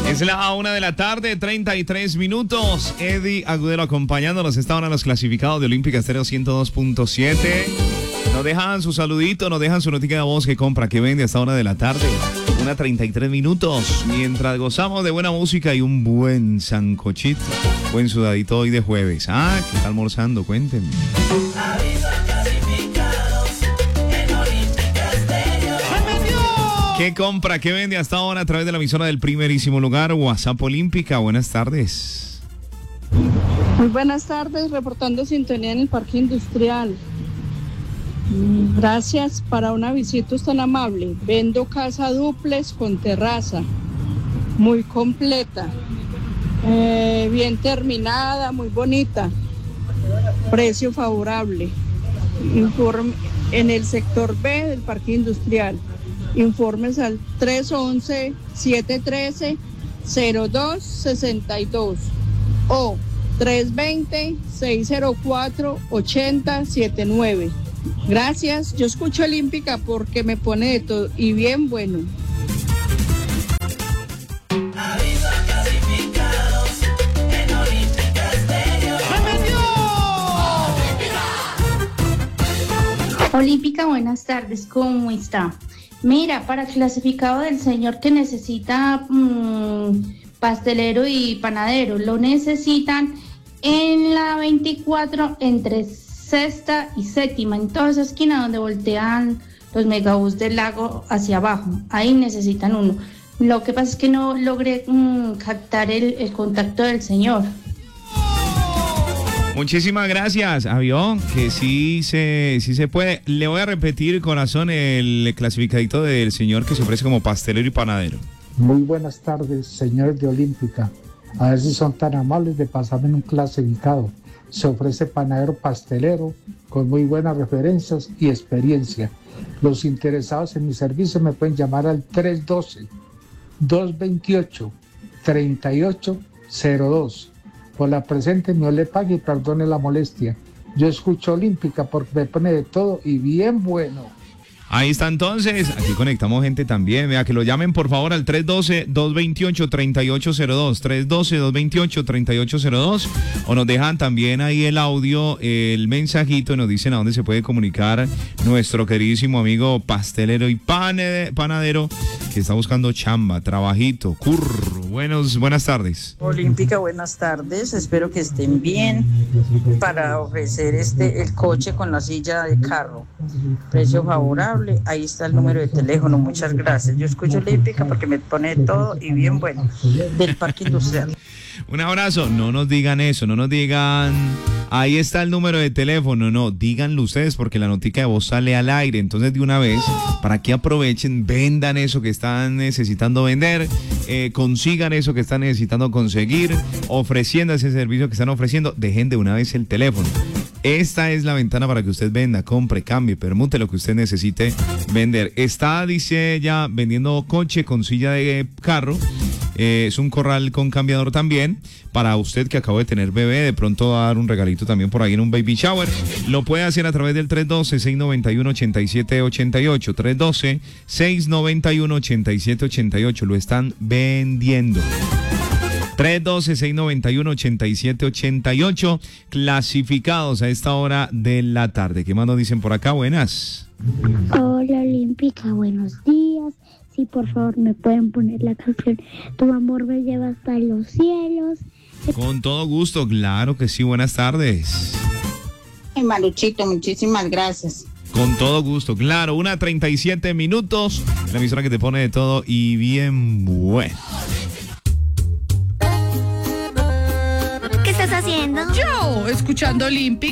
Es la 1:33 p.m. Eddie Agudelo acompañándonos. Estaban a los clasificados de Olímpica Estéreo 102.7. Nos dejan su saludito, nos dejan su noticia de voz que compra, que vende hasta 1:33 p.m. Mientras gozamos de buena música y un buen sancochito, buen sudadito hoy de jueves. ¿Qué está almorzando? Cuéntenme. ¿Qué compra, qué vende hasta ahora a través de la emisora del primerísimo lugar, WhatsApp Olímpica? Buenas tardes. Muy buenas tardes, reportando sintonía en el Parque Industrial. Gracias, para una visita tan amable. Vendo casa dúplex con terraza, muy completa, bien terminada, muy bonita, precio favorable. Informe en el sector B del Parque Industrial. Informes al 311-713-0262 o 320-604-8079. Gracias, yo escucho Olímpica porque me pone de todo y bien bueno. Olímpica, buenas tardes, ¿cómo está? Mira, para el clasificado del señor que necesita pastelero y panadero, lo necesitan en la 24 entre sexta y séptima, en toda esa esquina donde voltean los megabús del lago hacia abajo, ahí necesitan uno. Lo que pasa es que no logré captar el contacto del señor. Muchísimas gracias, avión, que sí se puede. Le voy a repetir, corazón, el clasificadito del señor que se ofrece como pastelero y panadero. Muy buenas tardes, señores de Olímpica. A ver si son tan amables de pasarme en un clasificado. Se ofrece panadero pastelero con muy buenas referencias y experiencia. Los interesados en mi servicio me pueden llamar al 312-228-3802. Por la presente no le pague y perdone la molestia. Yo escucho Olímpica porque me pone de todo y bien bueno. Ahí está entonces, aquí conectamos gente también, vea que lo llamen por favor al 312-228-3802, 312-228-3802, o nos dejan también ahí el audio, el mensajito, y nos dicen a dónde se puede comunicar nuestro queridísimo amigo pastelero y panadero que está buscando chamba, trabajito, curro. Buenas tardes. Olímpica, buenas tardes, espero que estén bien para ofrecer el coche con la silla de carro, precio favorable. Ahí está el número de teléfono, muchas gracias. Yo escucho Olímpica porque me pone todo y bien bueno, del Parque Industrial. Un abrazo, no nos digan eso, no nos digan, ahí está el número de teléfono, no, díganlo ustedes porque la notica de voz sale al aire, entonces de una vez, para que aprovechen, vendan eso que están necesitando vender, consigan eso que están necesitando conseguir, ofreciendo ese servicio que están ofreciendo, dejen de una vez el teléfono. Esta es la ventana para que usted venda, compre, cambie, permute lo que usted necesite vender. Está, dice ella, vendiendo coche con silla de carro. Es un corral con cambiador también. Para usted que acabó de tener bebé, de pronto va a dar un regalito también por ahí en un baby shower. Lo puede hacer a través del 312-691-8788. 312-691-8788. Lo están vendiendo. 312-691-8788, clasificados a esta hora de la tarde. ¿Qué más nos dicen por acá? Buenas. Hola Olímpica, buenos días. Sí, por favor, me pueden poner la canción Tu amor me lleva hasta los cielos. Con todo gusto, claro que sí, buenas tardes. Maluchito, muchísimas gracias. Con todo gusto, claro, 1:37 p.m, la emisora que te pone de todo y bien bueno. ¿Qué estás haciendo? Yo, escuchando Olímpica.